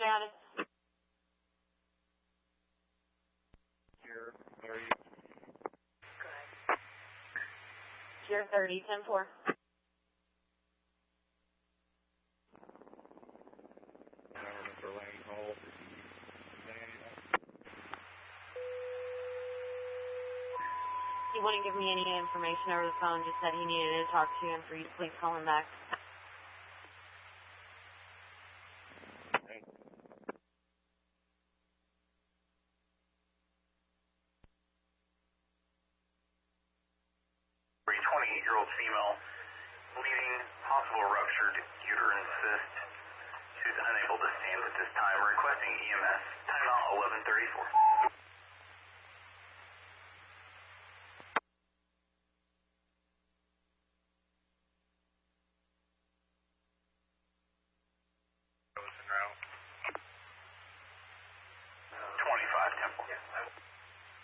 status? Here, where are you? Good. Tier 30, 10-4. Mr. Lane Hall. He wouldn't give me any information over the phone, just said he needed to talk to you and for you to please call him back. Okay. 28-year-old female, bleeding, possible ruptured uterine cyst. She's unable to stand at this time. Requesting EMS. Timeout 11:34.